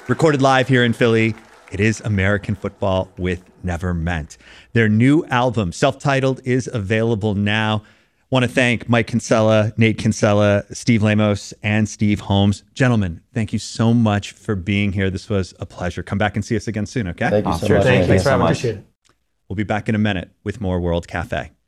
Recorded live here in Philly, it is American Football with Never Meant. Their new album, self-titled, is available now. Want to thank Mike Kinsella, Nate Kinsella, Steve Lamos, and Steve Holmes. Gentlemen, thank you so much for being here. This was a pleasure. Come back and see us again soon, okay? Thank you so Sure much. thing. Thanks so very much. Appreciate it. We'll be back in a minute with more World Cafe.